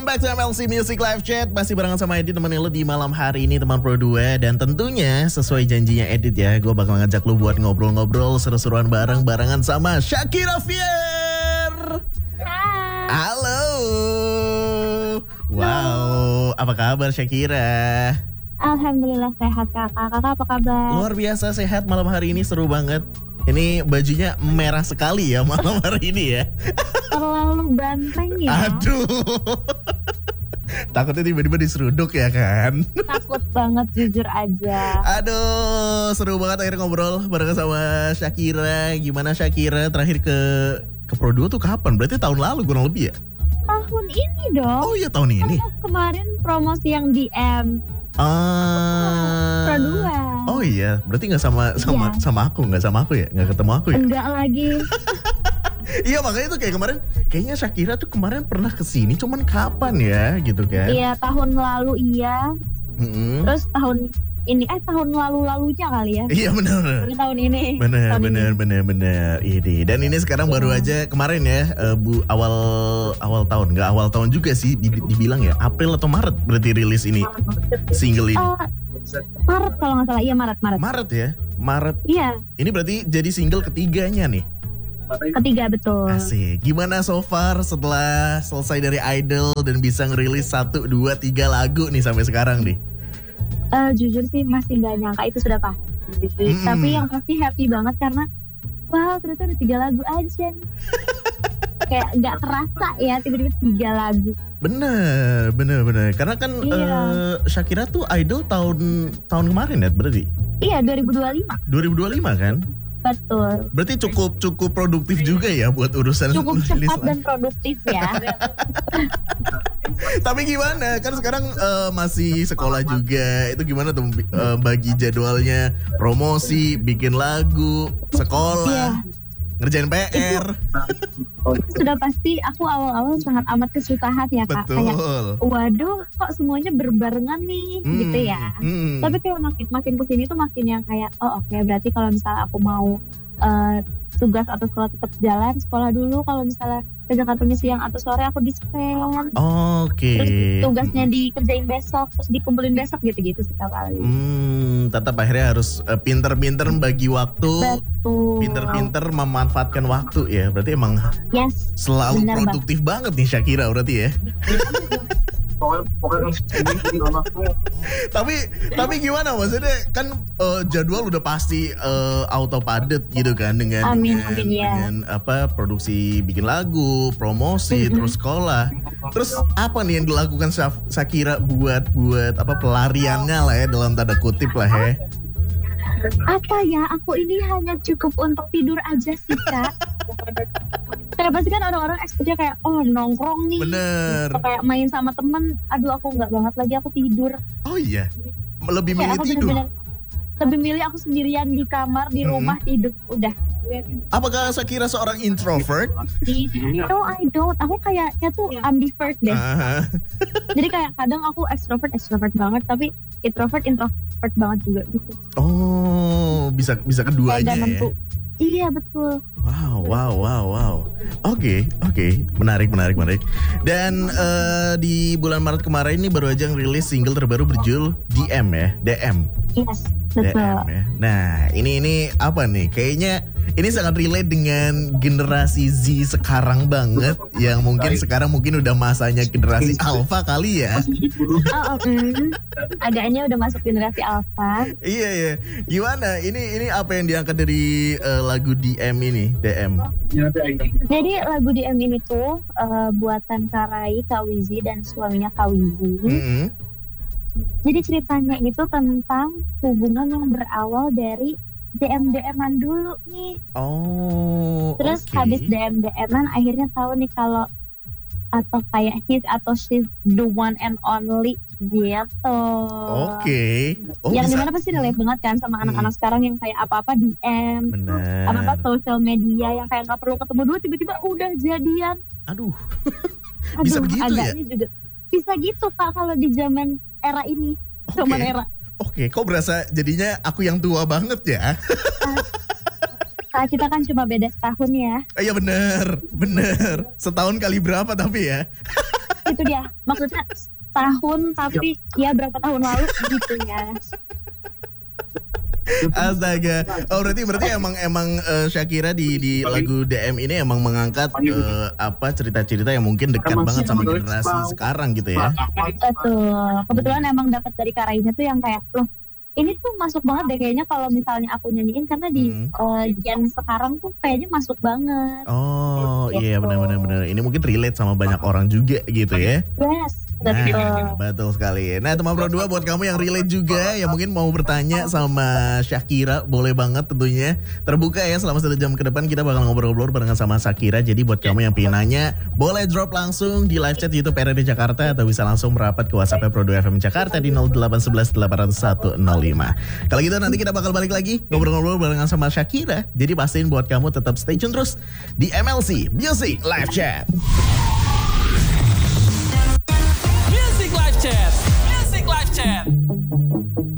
back to MLC Music Live Chat. Masih barengan sama Edit temenin lo di malam hari ini teman Pro 2. Dan tentunya sesuai janjinya Edit ya, gue bakal ngajak lo buat ngobrol-ngobrol seru-seruan barengan sama Shakira Fier. Hai. Halo. Wow, apa kabar Shakira? Alhamdulillah sehat kakak. Kakak apa kabar? Luar biasa sehat, malam hari ini seru banget. Ini bajunya merah sekali ya malam hari ini ya. Terlalu banteng ya. Aduh. Takutnya tiba-tiba diseruduk ya kan. Takut banget jujur aja. Aduh, seru banget akhirnya ngobrol bareng sama Shakira. Gimana Shakira terakhir ke Pro 2 tuh kapan? Berarti tahun lalu kurang lebih ya? Tahun ini dong. Oh iya tahun ini. Kemarin promosi yang DM Pro 2. Oh iya, berarti nggak sama aku ya, nggak ketemu aku ya? Enggak lagi. Iya makanya tuh kayak kemarin, kayaknya Shakira tuh kemarin pernah kesini, cuman kapan ya gitu kan? Iya tahun lalu iya. Terus tahun ini tahun lalunya kali ya. Iya benar. Tahun ini. Benar. Ini. Dan ini sekarang baru aja kemarin ya, awal tahun, nggak awal tahun juga sih dibilang ya, April atau Maret berarti rilis ini single ini. Maret kalau nggak salah, iya Maret. Maret ya, Maret. Iya. Ini berarti jadi single ketiganya nih. Ketiga betul. Asik. Gimana so far setelah selesai dari Idol dan bisa ngerilis 1, 2, 3 lagu nih sampai sekarang nih? Jujur sih masih nggak nyangka itu sudah pasti. Tapi yang pasti happy banget karena wow ternyata ada 3 lagu aja nih. Kayak nggak terasa ya tiba-tiba 3 lagu. Bener. Karena kan Shakira tuh Idol tahun kemarin ya berarti? Iya 2025. 2025 kan? Betul. Berarti cukup produktif juga ya buat urusan cukup cepat dan produktif ya. Tapi gimana? Kan sekarang masih sekolah juga. Itu gimana tuh bagi jadwalnya? Promosi, bikin lagu, sekolah, ngerjain PR. Itu sudah pasti aku awal-awal sangat amat kesusahan ya Kak. Betul. Kayak waduh kok semuanya berbarengan nih gitu ya. Tapi kayak makin kesini tuh makin yang kayak oke, berarti kalau misalnya aku mau tugas atau sekolah tetap jalan, sekolah dulu. Kalau misalnya ke Jakartanya siang atau sore aku dispen. Oke. Terus tugasnya dikerjain besok, terus dikumpulin besok gitu-gitu sih Kak paling. Tetap akhirnya harus pinter-pinter bagi waktu. Betul. Pinter-pinter memanfaatkan waktu ya. Berarti emang selalu produktif banget nih Shakira berarti ya. Tapi gimana maksudnya kan jadwal udah pasti auto padet gitu kan dengan produksi bikin lagu, promosi, terus sekolah. Terus apa nih yang dilakukan Shakira buat pelariannya lah ya dalam tanda kutip lah ya? Apa ya, aku ini hanya cukup untuk tidur aja sih Kak. Kayak pasti kan orang-orang ekspektnya kayak nongkrong nih. Bener. Atau kayak main sama temen. Aduh aku gak banget lagi, aku tidur. Oh iya? Lebih milih tidur? Lebih milih aku sendirian di kamar, di rumah tidur. Udah. Apakah Shakira seorang introvert? No, I don't. Aku kayaknya tuh ambivert deh. Jadi kayak kadang aku extrovert banget, tapi introvert banget juga gitu. Oh, bisa keduanya ya? Iya betul. Wow. Oke. Menarik. Dan di bulan Maret kemarin ini baru aja ngerilis single terbaru berjudul DM ya? DM. Yes, betul. DM ya. Nah, ini apa nih? Kayaknya ini sangat relate dengan generasi Z sekarang banget, yang mungkin sekarang udah masanya generasi Alpha kali ya. Agaknya udah masuk generasi Alpha. Iya. Gimana? Ini apa yang diangkat dari lagu DM ini? DM. Jadi lagu DM ini tuh buatan Karai, Kak Wizi dan suaminya Kak Wizi. Jadi ceritanya itu tentang hubungan yang berawal dari DM-an dulu nih. Terus habis DM-an akhirnya tahu nih kalau atau kayak he's atau she's the one and only gitu. Yang dimana pasti relate banget kan sama anak-anak sekarang yang kayak apa-apa DM, apa-apa sosial media yang kayak nggak perlu ketemu dulu tiba-tiba udah jadian. Aduh, bisa begitu agaknya ya? Juga bisa gitu Kak kalau di zaman era ini, zaman era. Oke, kok berasa jadinya aku yang tua banget ya? Kita kan cuma beda setahun ya. Iya bener. Setahun kali berapa tapi ya? itu dia. Maksudnya tahun tapi ya berapa tahun lalu gitu ya. Astaga. Oh berarti emang Shakira di lagu DM ini emang mengangkat cerita-cerita yang mungkin dekat banget sama generasi sekarang gitu ya. Betul. Kebetulan emang dapat dari Karainya tuh yang kayak loh, ini tuh masuk banget deh kayaknya kalau misalnya aku nyanyiin karena di gen sekarang tuh kayaknya masuk banget. Oh iya benar. Ini mungkin relate sama banyak orang juga gitu ya. Yes. Betul. Nah, betul sekali. Nah teman Pro 2 buat kamu yang relate juga, yang mungkin mau bertanya sama Shakira, boleh banget tentunya. Terbuka ya selama 1 jam ke depan kita bakal ngobrol-ngobrol barengan sama Shakira. Jadi buat kamu yang pengen nanya, boleh drop langsung di live chat YouTube RRD Jakarta atau bisa langsung merapat ke WhatsApp Pro 2 FM Jakarta di 0811 801 05. Kalau gitu nanti kita bakal balik lagi ngobrol-ngobrol barengan sama Shakira. Jadi pastiin buat kamu tetap stay tune terus di MLC Music Live Chat.